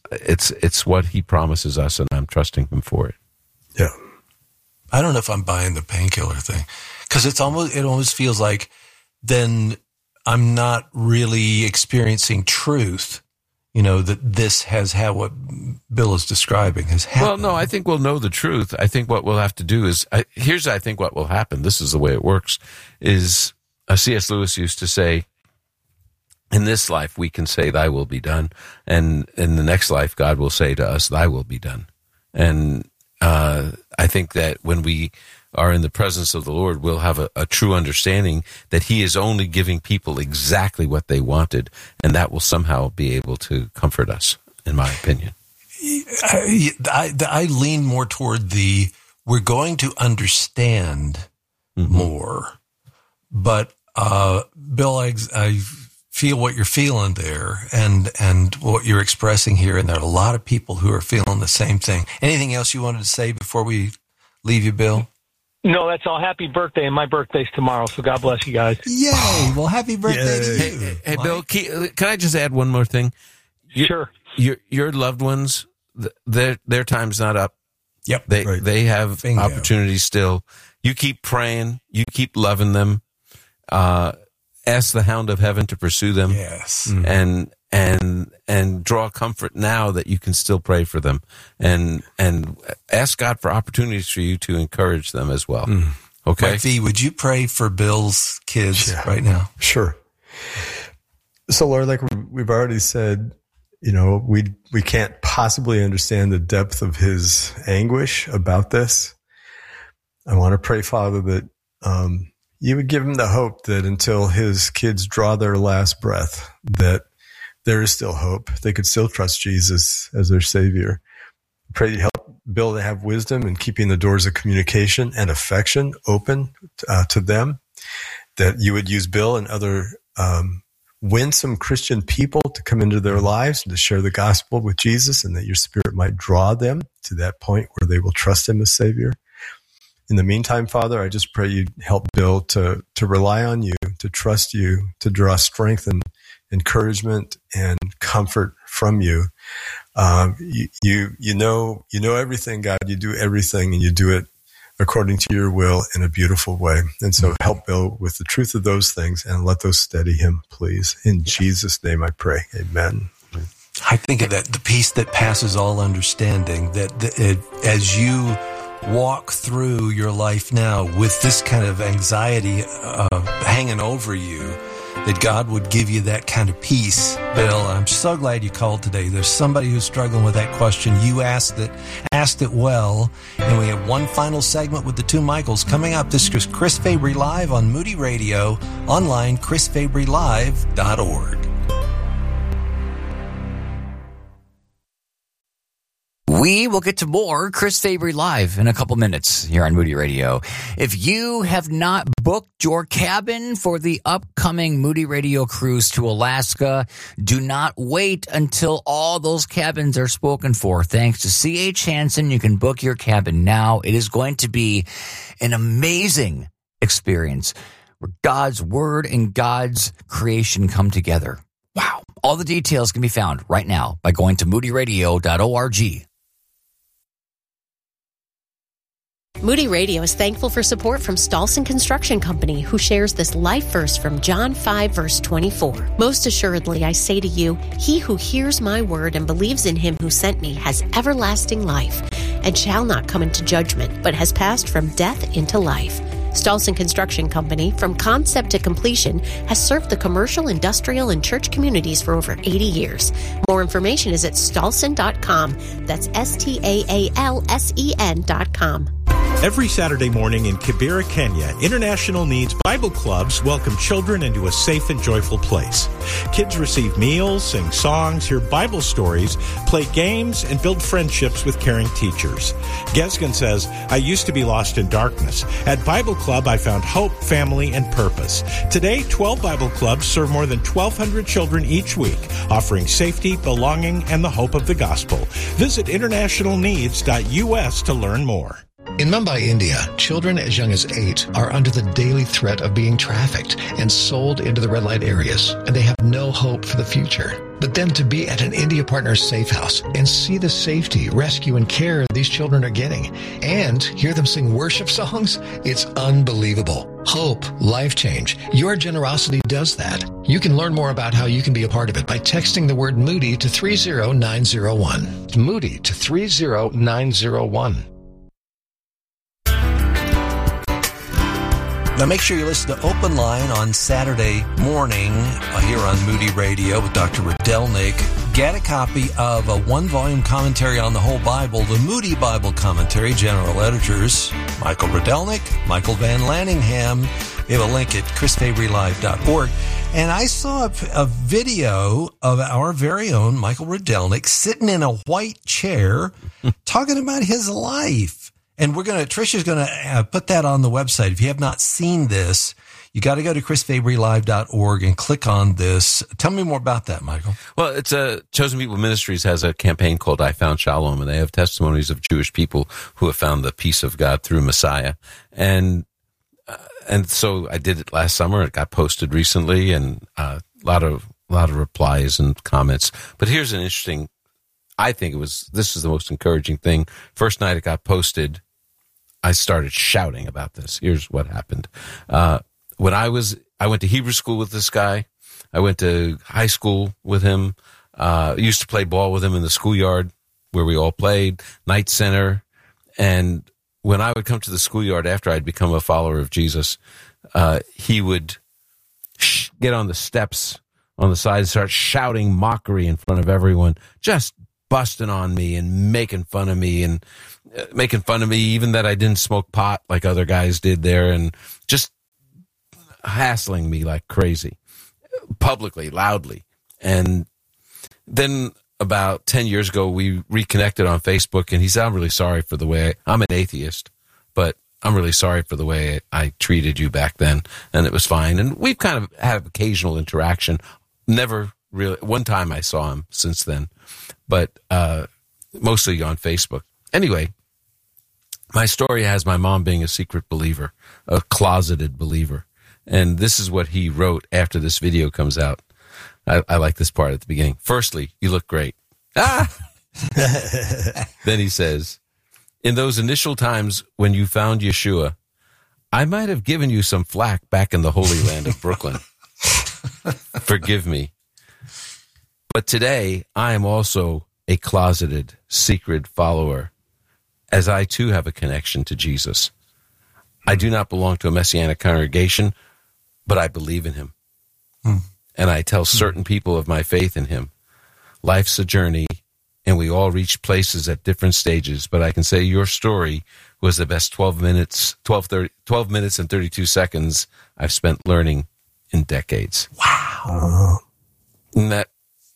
it's it's what he promises us, and I'm trusting him for it. Yeah. I don't know if I'm buying the painkiller thing, because it's almost it almost feels like then I'm not really experiencing truth. You know, that this has had what Bill is describing has happened. Well, no, I think we'll know the truth. I think what we'll have to do is, I, here's, I think what will happen. This is the way it works, is uh, C S Lewis used to say, in this life, we can say, thy will be done. And in the next life, God will say to us, thy will be done. And uh, I think that when we are in the presence of the Lord, we'll have a, a true understanding that he is only giving people exactly what they wanted, and that will somehow be able to comfort us, in my opinion. I, I, I lean more toward the, we're going to understand mm-hmm. more. But, uh, Bill, I, I feel what you're feeling there and, and what you're expressing here, and there are a lot of people who are feeling the same thing. Anything else you wanted to say before we leave you, Bill? No, that's all. Happy birthday, and my birthday's tomorrow, so God bless you guys. Yay! Well, happy birthday to you. Hey, hey Bill, can, can I just add one more thing? Your, sure. Your your loved ones, their their time's not up. Yep. They right. they have Bingo. opportunities still. You keep praying. You keep loving them. Uh, ask the Hound of Heaven to pursue them. Yes. Mm-hmm. And and and draw comfort now that you can still pray for them, and and ask God for opportunities for you to encourage them as well. Mm. Okay, Mike V, would you pray for Bill's kids yeah. right now? Sure. So, Lord, like we've already said, you know, we we can't possibly understand the depth of his anguish about this. I want to pray, Father, that um, you would give him the hope that until his kids draw their last breath, that there is still hope. They could still trust Jesus as their Savior. Pray you help Bill to have wisdom in keeping the doors of communication and affection open uh, to them, that you would use Bill and other um, winsome Christian people to come into their lives and to share the gospel with Jesus, and that your Spirit might draw them to that point where they will trust him as Savior. In the meantime, Father, I just pray you help Bill to, to rely on you, to trust you, to draw strength and encouragement and comfort from you. Um, you, you, you know, you know everything, God. You do everything, and you do it according to your will in a beautiful way. And so help Bill with the truth of those things, and let those steady him, please. In Jesus' name I pray. Amen. I think of that, the peace that passes all understanding, that the, it, as you walk through your life now with this kind of anxiety uh, hanging over you, that God would give you that kind of peace. Bill, I'm so glad you called today. There's somebody who's struggling with that question. You asked it, asked it well, and we have one final segment with the two Michaels coming up. This is Chris Fabry Live on Moody Radio, online, chris fabry live dot org. We will get to more Chris Fabry Live in a couple minutes here on Moody Radio. If you have not booked your cabin for the upcoming Moody Radio cruise to Alaska, do not wait until all those cabins are spoken for. Thanks to C H Hansen, you can book your cabin now. It is going to be an amazing experience where God's Word and God's creation come together. Wow. All the details can be found right now by going to moody radio dot org. Moody Radio is thankful for support from Stolson Construction Company, who shares this life verse from John five, verse twenty-four. Most assuredly, I say to you, he who hears my word and believes in him who sent me has everlasting life, and shall not come into judgment, but has passed from death into life. Stolson Construction Company, from concept to completion, has served the commercial, industrial, and church communities for over eighty years. More information is at stolson dot com. That's S T A A L S E N dot com. Every Saturday morning in Kibera, Kenya, International Needs Bible Clubs welcome children into a safe and joyful place. Kids receive meals, sing songs, hear Bible stories, play games, and build friendships with caring teachers. Gesgen says, I used to be lost in darkness. At Bible Club, I found hope, family, and purpose. Today, twelve Bible Clubs serve more than twelve hundred children each week, offering safety, belonging, and the hope of the gospel. Visit international needs dot U S to learn more. In Mumbai, India, children as young as eight are under the daily threat of being trafficked and sold into the red light areas, and they have no hope for the future. But then to be at an India Partners safe house and see the safety, rescue, and care these children are getting, and hear them sing worship songs, it's unbelievable. Hope, life change. Your generosity does that. You can learn more about how you can be a part of it by texting the word Moody to three zero nine zero one. Moody to three zero nine zero one. Now make sure you listen to Open Line on Saturday morning uh, here on Moody Radio with Doctor Rydelnik. Get a copy of a one-volume commentary on the whole Bible, the Moody Bible Commentary, general editors Michael Rydelnik, Michael Van Lanningham. We have a link at chris fabry live dot org. And I saw a, a video of our very own Michael Rydelnik sitting in a white chair talking about his life. And we're going to, Trisha's going to uh, put that on the website. If you have not seen this, you got to go to chris fabry live dot org and click on this. Tell me more about that, Michael. Well, it's a Chosen People Ministries has a campaign called I Found Shalom, and they have testimonies of Jewish people who have found the peace of God through Messiah. And, uh, and so I did it last summer. It got posted recently, and uh, a lot of, a lot of replies and comments. But here's an interesting, I think it was, this is the most encouraging thing. First night it got posted, I started shouting about this. Here's what happened. Uh, when I was, I went to Hebrew school with this guy. I went to high school with him. Uh, used to play ball with him in the schoolyard where we all played, night center. And when I would come to the schoolyard after I'd become a follower of Jesus, uh, he would sh- get on the steps on the side and start shouting mockery in front of everyone, just busting on me and making fun of me and uh, making fun of me, even that I didn't smoke pot like other guys did there, and just hassling me like crazy, publicly, loudly. And then about ten years ago, we reconnected on Facebook, and he said, I'm really sorry for the way, I, I'm an atheist, but I'm really sorry for the way I treated you back then, and it was fine. And we've kind of had occasional interaction, never really, one time I saw him since then, but uh, mostly on Facebook. Anyway, my story has my mom being a secret believer, a closeted believer. And this is what he wrote after this video comes out. I, I like this part at the beginning. Firstly, you look great. Ah! Then he says, in those initial times when you found Yeshua, I might have given you some flack back in the Holy Land of Brooklyn. Forgive me. But today, I am also a closeted, secret follower, as I too have a connection to Jesus. I do not belong to a Messianic congregation, but I believe in him. Hmm. And I tell certain people of my faith in him. Life's a journey, and we all reach places at different stages, but I can say your story was the best twelve minutes, twelve, thirty, twelve minutes and thirty-two seconds I've spent learning in decades. Wow. And that,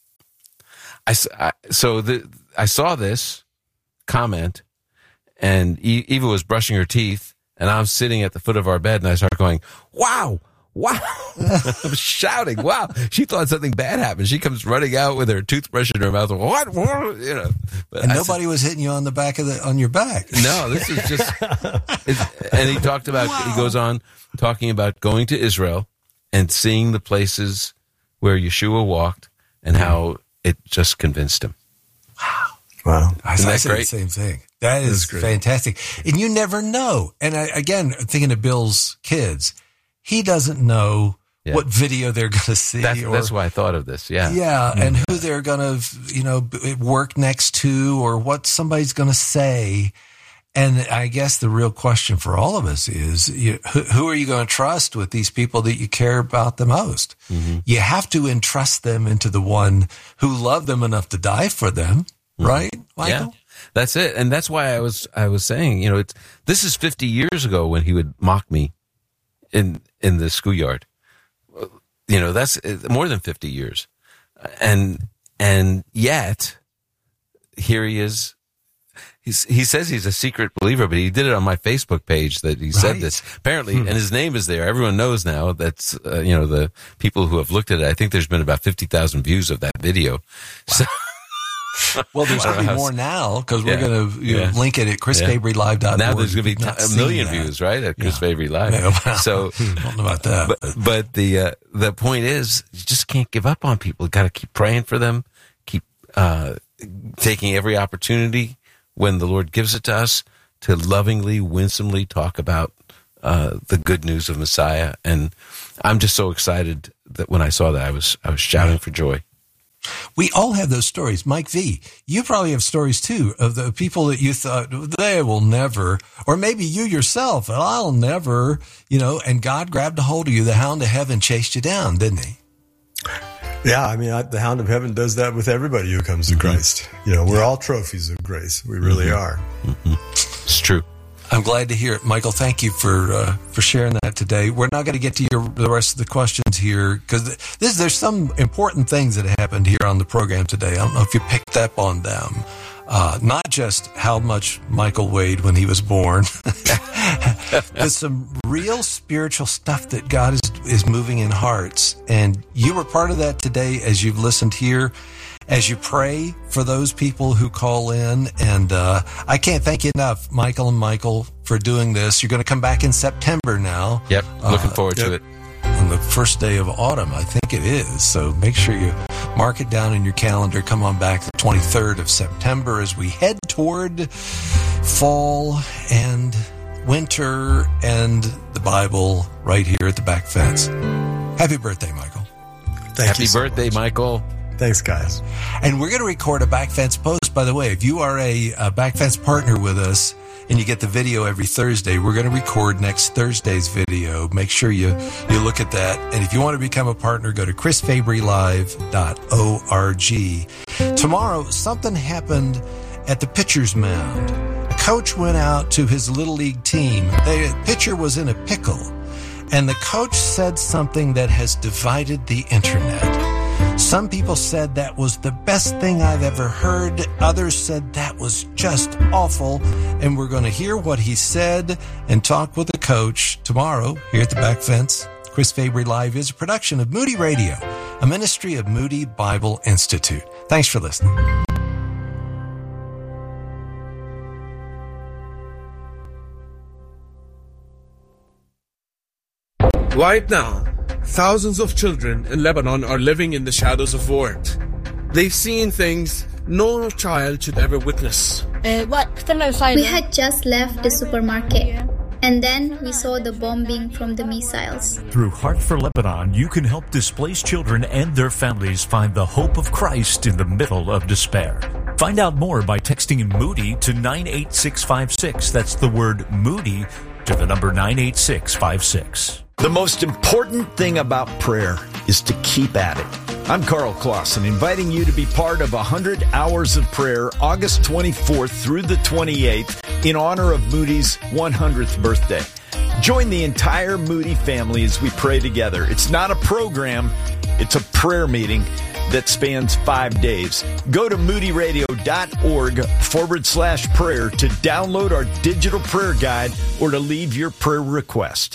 I, I, so the, I saw this comment, and Eva was brushing her teeth, and I'm sitting at the foot of our bed, and I started going, wow, wow. I'm shouting, wow. She thought something bad happened. She comes running out with her toothbrush in her mouth. What? what? You know. But and I nobody said, was hitting you on the back of the, on your back. No, this is just, and he talked about, wow. He goes on talking about going to Israel and seeing the places where Yeshua walked and how it just convinced him. Wow. Wow. I, I said the same thing. That is fantastic. And you never know. And I, again, thinking of Bill's kids, he doesn't know yeah. what video they're going to see. That's, or, that's why I thought of this. Yeah. Yeah. Mm-hmm. And who they're going to, you know, work next to, or what somebody's going to say. And I guess the real question for all of us is, you, who, who are you going to trust with these people that you care about the most? Mm-hmm. You have to entrust them into the one who loved them enough to die for them, mm-hmm. right, Michael? Yeah, that's it. And that's why I was I was saying, you know, it's this is fifty years ago when he would mock me in in the schoolyard. You know, that's more than fifty years, and and yet here he is. He's, he says he's a secret believer, but he did it on my Facebook page that he right. said this. Apparently, hmm. and his name is there. Everyone knows now. That's, uh, you know, the people who have looked at it. I think there's been about fifty thousand views of that video. Wow. So, Well, there's going to be more now because we're Yeah. going to you know, Yeah. link it at chris fabry live dot org. Now there's going to be Not t- a seen million that. views, right, at Chris Yeah. Fabry Live. Yeah, well, so I don't know about that. But, but the uh, the point is, you just can't give up on people. You got to keep praying for them, keep uh, taking every opportunity when the Lord gives it to us to lovingly, winsomely talk about uh, the good news of Messiah. And I'm just so excited that when I saw that, I was I was shouting for joy. We all have those stories. Mike V, you probably have stories too of the people that you thought they will never, or maybe you yourself, I'll never, you know, and God grabbed a hold of you. The hound of heaven chased you down, didn't he? Yeah, I mean, I, the Hound of Heaven does that with everybody who comes to Mm-hmm. Christ. You know, we're all trophies of grace. We really Mm-hmm. are. Mm-hmm. It's true. I'm glad to hear it, Michael. Thank you for uh, for sharing that today. We're not going to get to your the rest of the questions here because this there's some important things that happened here on the program today. I don't know if you picked up on them. Uh, not just how much Michael weighed when he was born, but some real spiritual stuff that God is is moving in hearts. And you were part of that today as you've listened here. As you pray for those people who call in. And uh, I can't thank you enough, Michael and Michael, for doing this. You're going to come back in September now. Yep, looking Uh, forward to yep. it. On the first day of autumn, I think it is. So make sure you mark it down in your calendar. Come on back the twenty-third of September as we head toward fall and winter and the Bible right here at the back fence. Happy birthday, Michael. Thank Happy you so birthday, much. Michael. Thanks, guys. And we're going to record a Backfence post. By the way, if you are a, a Backfence partner with us and you get the video every Thursday, we're going to record next Thursday's video. Make sure you, you look at that. And if you want to become a partner, go to chris fabry live dot org. Tomorrow, something happened at the pitcher's mound. A coach went out to his Little League team. The pitcher was in a pickle. And the coach said something that has divided the internet. Some people said that was the best thing I've ever heard. Others said that was just awful. And we're going to hear what he said and talk with the coach tomorrow here at the Back Fence. Chris Fabry Live is a production of Moody Radio, a ministry of Moody Bible Institute. Thanks for listening. Right now, thousands of children in Lebanon are living in the shadows of war. They've seen things no child should ever witness. We had just left the supermarket, and then we saw the bombing from the missiles. Through Heart for Lebanon, you can help displaced children and their families find the hope of Christ in the middle of despair. Find out more by texting Moody to nine eight six five six. That's the word Moody to the number nine eight six five six. The most important thing about prayer is to keep at it. I'm Carl Clausen, inviting you to be part of one hundred Hours of Prayer, August twenty-fourth through the twenty-eighth, in honor of Moody's one hundredth birthday. Join the entire Moody family as we pray together. It's not a program, it's a prayer meeting that spans five days. Go to moodyradio.org forward slash prayer to download our digital prayer guide or to leave your prayer request.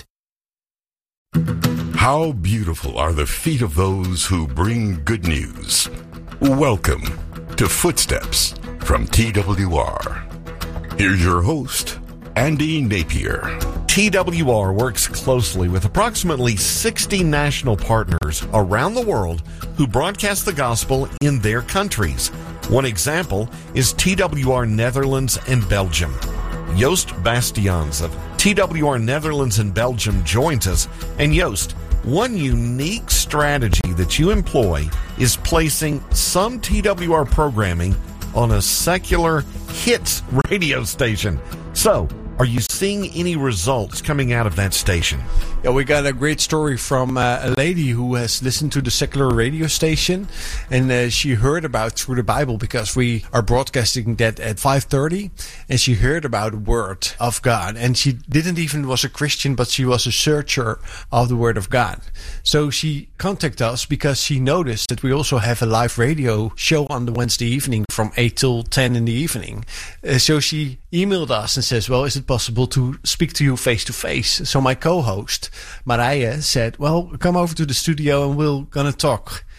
How beautiful are the feet of those who bring good news. Welcome to Footsteps from T W R. Here's your host, Andy Napier. T W R works closely with approximately sixty national partners around the world who broadcast the gospel in their countries. One example is T W R Netherlands and Belgium. Joost Bastiaans of T W R Netherlands and Belgium joins us. And Joost, one unique strategy that you employ is placing some T W R programming on a secular hits radio station. So, are you seeing any results coming out of that station? Yeah, we got a great story from uh, a lady who has listened to the secular radio station, and uh, she heard about Through the Bible because we are broadcasting that at five thirty, and she heard about the Word of God, and she didn't even was a Christian, but she was a searcher of the Word of God. So she contacted us because she noticed that we also have a live radio show on the Wednesday evening from eight till ten in the evening. Uh, so she emailed us and says, well, is it possible to speak to you face to face? So my co-host, Marije, said, well, come over to the studio and we're going to talk.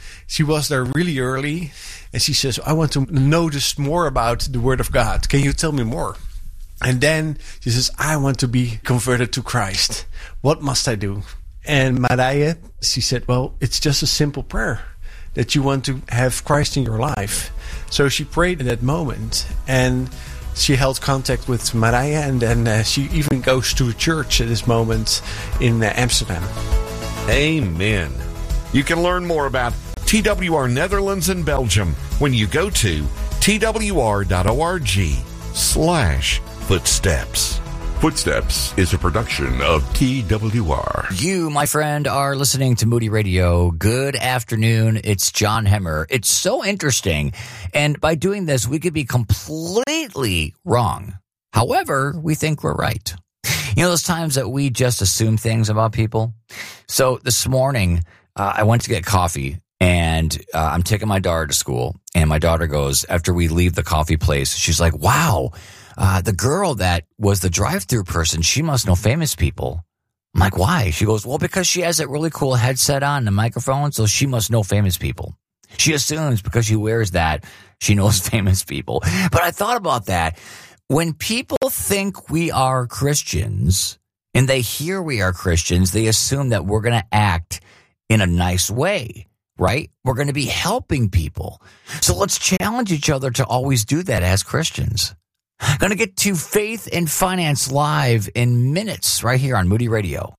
she was there really early, and she says, I want to notice more about the Word of God. Can you tell me more? And then she says, I want to be converted to Christ. What must I do? And Marije, she said, well, it's just a simple prayer that you want to have Christ in your life. So she prayed in that moment, and she held contact with Marije, and then uh, she even goes to a church at this moment in uh, Amsterdam. Amen. You can learn more about T W R Netherlands and Belgium when you go to twr.org slash footsteps. Footsteps is a production of T W R. You, my friend, are listening to Moody Radio. Good afternoon. It's John Hemmer. It's so interesting. And by doing this, we could be completely wrong. However, we think we're right. You know, those times that we just assume things about people. So this morning, uh, I went to get coffee, and uh, I'm taking my daughter to school. And my daughter goes, after we leave the coffee place, she's like, wow, uh, the girl that was the drive-thru person, she must know famous people. I'm like, why? She goes, well, because she has that really cool headset on, the microphone, so she must know famous people. She assumes because she wears that, she knows famous people. But I thought about that. When people think we are Christians and they hear we are Christians, they assume that we're going to act in a nice way, right? We're going to be helping people. So let's challenge each other to always do that as Christians. Going to get to Faith and Finance Live in minutes right here on Moody Radio.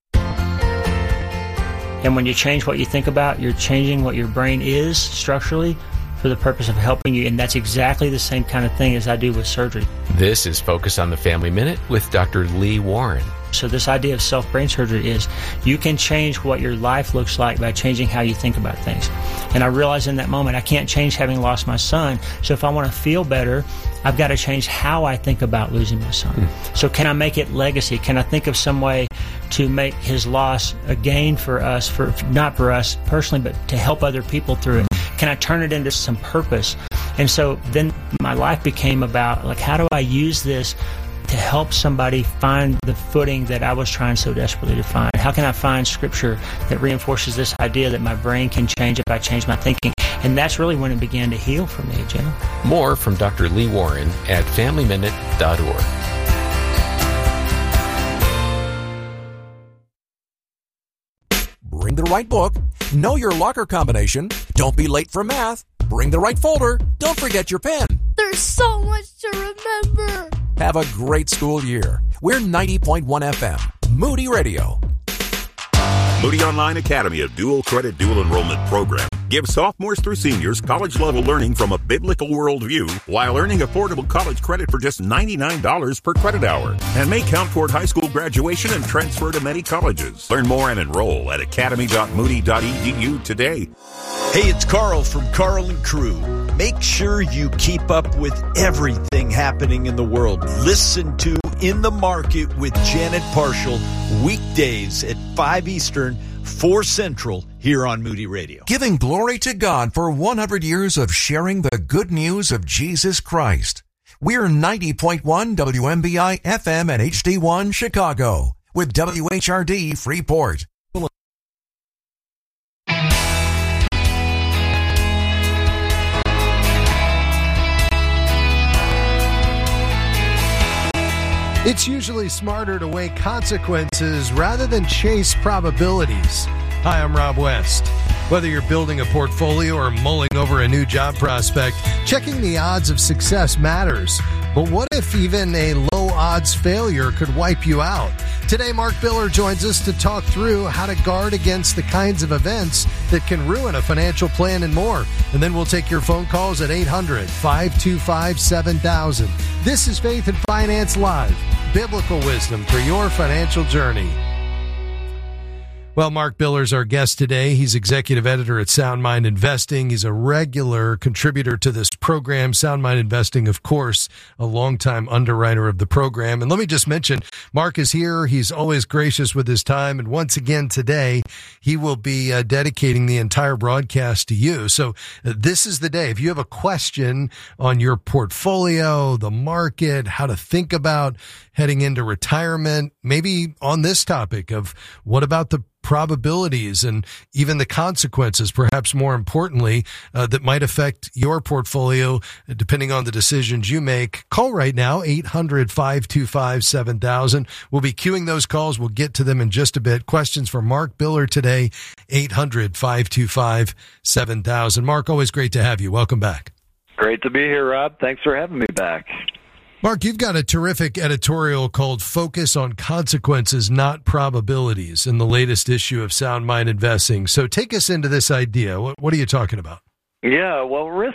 And when you change what you think about, you're changing what your brain is structurally for the purpose of helping you. And that's exactly the same kind of thing as I do with surgery. This is Focus on the Family Minute with Doctor Lee Warren. So this idea of self-brain surgery is you can change what your life looks like by changing how you think about things. And I realized in that moment, I can't change having lost my son. So if I want to feel better, I've got to change how I think about losing my son. Mm. So can I make it legacy? Can I think of some way to make his loss a gain for us, for not for us personally, but to help other people through it? Can I turn it into some purpose? And so then my life became about, like, how do I use this to help somebody find the footing that I was trying so desperately to find? How can I find scripture that reinforces this idea that my brain can change if I change my thinking? And that's really when it began to heal for me, Jim. More from Doctor Lee Warren at family minute dot org. Bring the right book. Know your locker combination. Don't be late for math. Bring the right folder. Don't forget your pen. There's so much to remember. Have a great school year. We're ninety point one F M, Moody Radio. Moody Online Academy, a dual credit, dual enrollment program, gives sophomores through seniors college-level learning from a biblical worldview while earning affordable college credit for just ninety-nine dollars per credit hour and may count toward high school graduation and transfer to many colleges. Learn more and enroll at academy dot moody dot e d u today. Hey, it's Carl from Carl and Crew. Make sure you keep up with everything happening in the world. Listen to In the Market with Janet Parshall, weekdays at five Eastern, four Central, here on Moody Radio. Giving glory to God for one hundred years of sharing the good news of Jesus Christ. We're ninety point one W M B I F M and H D one Chicago with W H R D Freeport. It's usually smarter to weigh consequences rather than chase probabilities. Hi, I'm Rob West. Whether you're building a portfolio or mulling over a new job prospect, checking the odds of success matters. But what if even a low-odds failure could wipe you out? Today, Mark Biller joins us to talk through how to guard against the kinds of events that can ruin a financial plan and more. And then we'll take your phone calls at eight hundred, five two five, seven thousand. This is Faith and Finance Live, biblical wisdom for your financial journey. Well, Mark Biller's our guest today. He's executive editor at Sound Mind Investing. He's a regular contributor to this program. Sound Mind Investing, of course, a longtime underwriter of the program. And let me just mention, Mark is here. He's always gracious with his time. And once again today, he will be uh, dedicating the entire broadcast to you. So uh, this is the day. If you have a question on your portfolio, the market, how to think about heading into retirement, maybe on this topic of what about the probabilities and even the consequences, perhaps more importantly, uh, that might affect your portfolio depending on the decisions you make. Call right now, eight hundred, five two five, seven thousand. We'll be queuing those calls. We'll get to them in just a bit. Questions for Mark Biller today, eight hundred, five two five, seven thousand. Mark, always great to have you. Welcome back. Great to be here, Rob. Thanks for having me back. Mark, you've got a terrific editorial called Focus on Consequences, Not Probabilities in the latest issue of Sound Mind Investing. So take us into this idea. What, what are you talking about? Yeah, well, risk